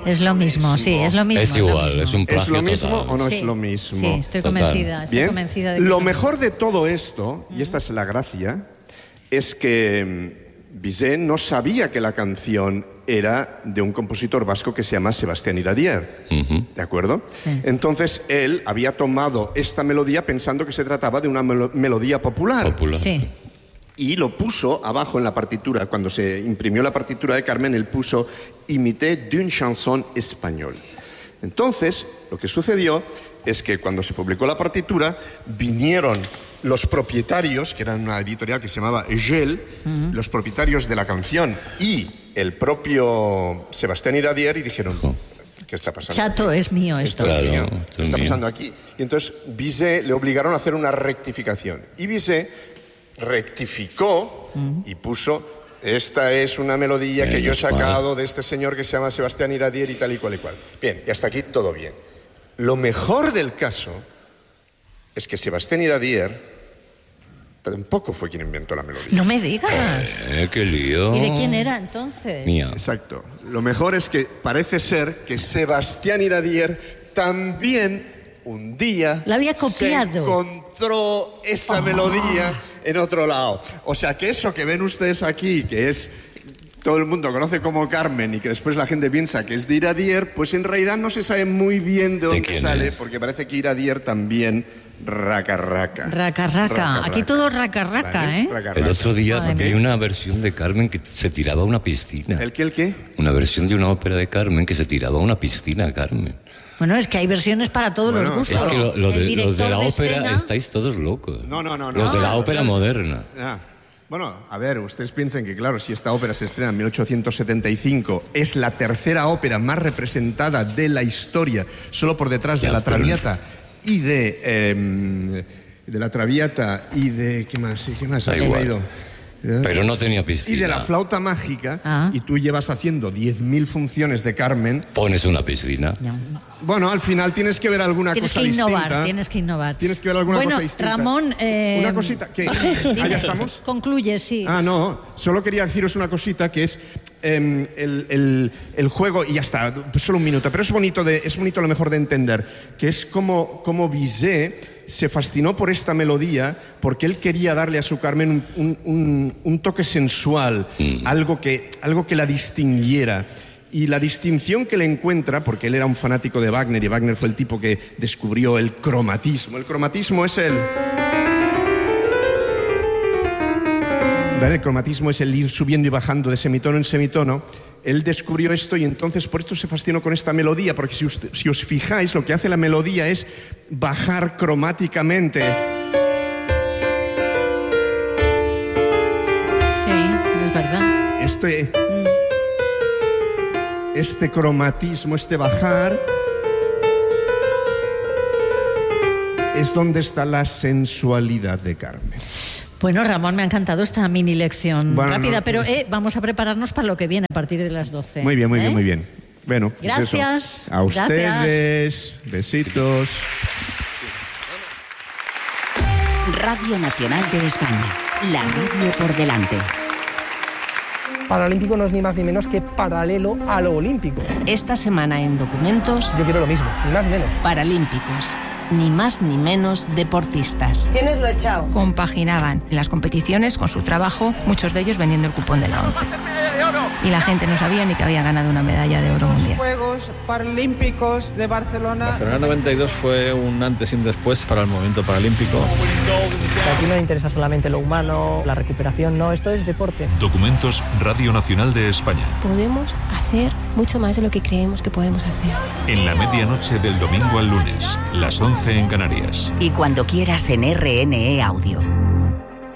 Es lo mismo, sí, es lo mismo. Es igual, es un plagio. ¿Es lo mismo total. o no Sí, es lo mismo? Sí, estoy convencida. Estoy convencida de que Lo es mejor de todo esto, y esta es la gracia, es que Bizet no sabía que la canción era de un compositor vasco que se llama Sebastián Iradier, ¿de acuerdo? Sí. Entonces él había tomado esta melodía pensando que se trataba de una melodía popular. Sí. Y lo puso abajo en la partitura. Cuando se imprimió la partitura de Carmen, él puso «Imité d'une chanson espagnole». Entonces, lo que sucedió es que cuando se publicó la partitura, vinieron los propietarios, que eran una editorial que se llamaba Egel, los propietarios de la canción y el propio Sebastián Iradier, y dijeron, ¿qué está pasando? Chato, aquí? es mío esto. Claro, ¿Qué esto es está mío. pasando aquí? Y entonces Bizet le obligaron a hacer una rectificación. Y Bizet rectificó y puso: esta es una melodía que yo he sacado de este señor que se llama Sebastián Iradier y tal y cual y cual. Bien, y hasta aquí todo bien. Lo mejor del caso es que Sebastián Iradier tampoco fue quien inventó la melodía. No me digas. Qué lío. ¿Y de quién era entonces? Mía. Exacto. Lo mejor es que parece ser que Sebastián Iradier también un día La había se copiado. encontró esa melodía en otro lado. O sea que eso que ven ustedes aquí, que es todo el mundo conoce como Carmen y que después la gente piensa que es de Iradier, pues en realidad no se sabe muy bien de dónde sale, porque parece que Iradier también raca. Raca. Aquí todo raca, ¿Vale? ¿eh? Raca. El otro día Madre vi mía. una versión de Carmen que se tiraba a una piscina. ¿El qué? Una versión de una ópera de Carmen que se tiraba a una piscina, Carmen. Bueno, es que hay versiones para todos los gustos. Es que los El de director la de ópera escena- estáis todos locos. No. Los de la ópera moderna. Ah. Bueno, a ver, ustedes piensen que, claro, si esta ópera se estrena en 1875, es la tercera ópera más representada de la historia, solo por detrás de La Traviata y de La Traviata y de... ¿Qué más? Da Se me ha igual. ido. Pero no tenía piscina. Y de La Flauta Mágica, y tú llevas haciendo 10.000 funciones de Carmen. Pones una piscina. Bueno, al final tienes que ver alguna Tienes cosa que innovar, distinta. tienes que innovar. Tienes que ver alguna Bueno, cosa distinta. Ramón... Una cosita, ¿qué? dime, ¿Ya estamos? Concluye, sí. Ah, no, solo quería deciros una cosita que es el juego, y ya está, solo un minuto, pero es bonito a lo mejor de entender, que es como Bizet se fascinó por esta melodía porque él quería darle a su Carmen un toque sensual, algo que la distinguiera. Y la distinción que le encuentra, porque él era un fanático de Wagner, y Wagner fue el tipo que descubrió el cromatismo. El cromatismo es el cromatismo es el ir subiendo y bajando de semitono en semitono. Él descubrió esto y entonces por esto se fascinó con esta melodía, porque si os fijáis, lo que hace la melodía es bajar cromáticamente. Sí, es verdad. Este cromatismo, este bajar, es donde está la sensualidad de Carmen. Bueno, Ramón, me ha encantado esta mini lección rápida, no, pero vamos a prepararnos para lo que viene a partir de las 12. Muy bien. Bueno, pues gracias. eso. A ustedes, besitos. Radio Nacional de España, la radio por delante. Paralímpico no es ni más ni menos que paralelo a lo olímpico. Esta semana en Documentos... Yo quiero lo mismo, ni más ni menos. Paralímpicos, ni más ni menos deportistas. ¿Quiénes lo he echado? Compaginaban las competiciones con su trabajo, muchos de ellos vendiendo el cupón de la ONCE. Y la gente no sabía ni que había ganado una medalla de oro mundial. Juegos Paralímpicos de Barcelona. Barcelona 92 fue un antes y un después para el movimiento paralímpico. Aquí no interesa solamente lo humano, la recuperación, no, esto es deporte. Documentos Radio Nacional de España. Podemos hacer mucho más de lo que creemos que podemos hacer. En la medianoche del domingo al lunes, las 11 en Canarias. Y cuando quieras en RNE Audio.